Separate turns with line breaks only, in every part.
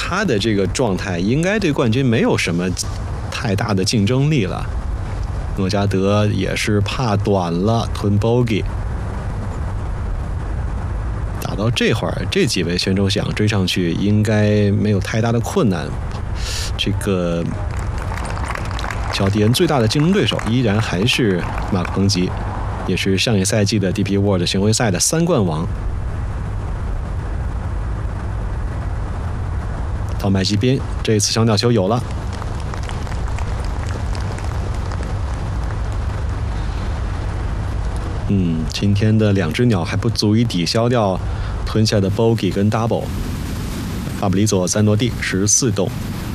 他的这个状态，应该对冠军没有什么太大的竞争力了。诺加德也是怕短了，吞 bogey。打到这会儿，这几位选手想追上去，应该没有太大的困难。这个乔迪恩最大的竞争对手依然还是马克彭吉，也是上一赛季的 DP World 巡回赛的3冠王。到麦基宾，这次小鸟球有了。今天的2只鸟还不足以抵消掉吞下的 bogey 跟 double。法布里佐3落地14洞。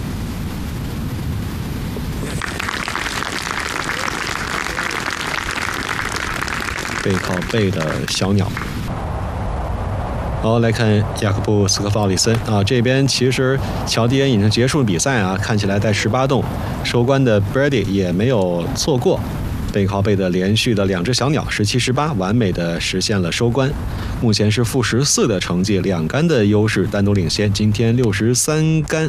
背靠背的小鸟。好，来看雅各布斯科弗奥里森啊，这边其实乔迪恩已经结束比赛啊，看起来在18洞收官的 Brady 也没有错过。背靠背的连续的2只小鸟17-18，完美的实现了收官。目前是负14的成绩，2杆的优势单独领先。今天63杆，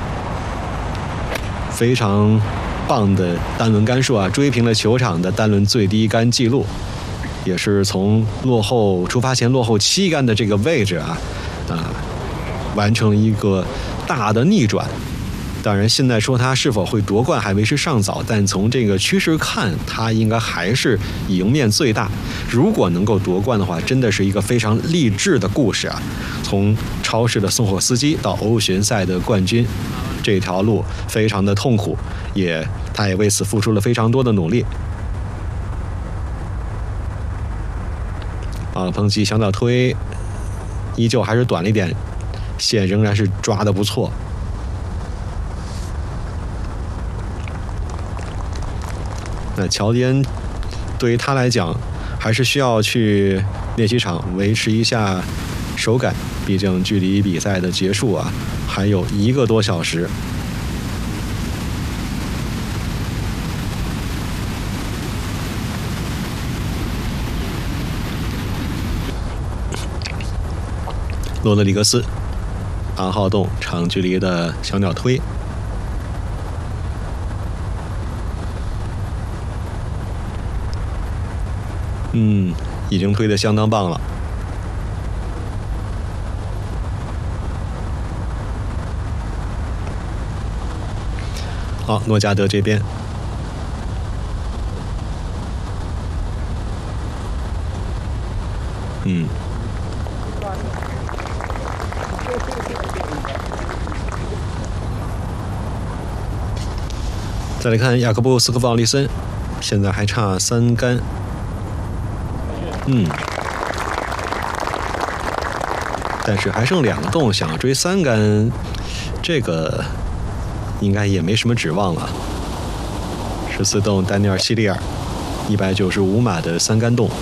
非常棒的单轮杆数啊，追平了球场的单轮最低杆纪录，也是从出发前落后7杆的这个位置完成了一个大的逆转。当然，现在说他是否会夺冠还为时尚早，但从这个趋势看，他应该还是赢面最大。如果能够夺冠的话，真的是一个非常励志的故事啊！从超市的送货司机到欧巡赛的冠军，这条路非常的痛苦，他也为此付出了非常多的努力。彭吉小鸟推依旧还是短了一点，线仍然是抓得不错。那乔迪恩对于他来讲，还是需要去练习场维持一下手感，毕竟距离比赛的结束还有1个多小时。罗德里格斯8号洞长距离的小鸟推。已经推得相当棒了。好，诺加德这边，再来看雅各布斯科弗奥利森，现在还差3杆。但是还剩2个洞，想要追3杆，这个应该也没什么指望了。14洞丹尼尔希利尔，195码的3杆洞。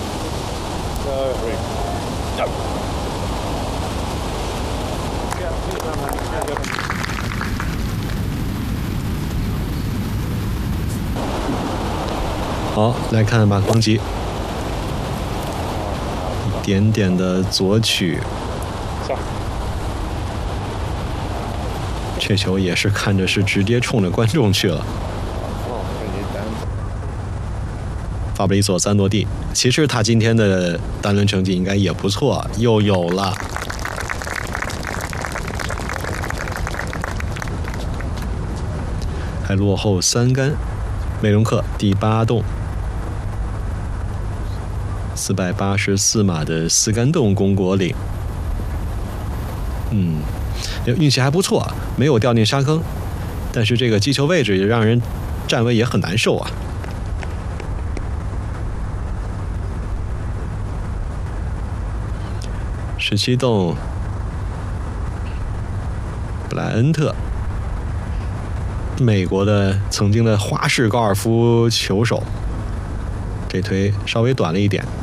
好，来看马克彭吉。一点点的左曲，这球也是看着是直接冲着观众去了。法布里佐3落地，其实他今天的单轮成绩应该也不错，又有了。还落后3杆，梅隆克第8洞。484码的4杆洞攻果岭，运气还不错，没有掉进沙坑，但是这个击球位置也让人站位也很难受啊。17洞，布莱恩特，美国的曾经的花式高尔夫球手，这推稍微短了一点。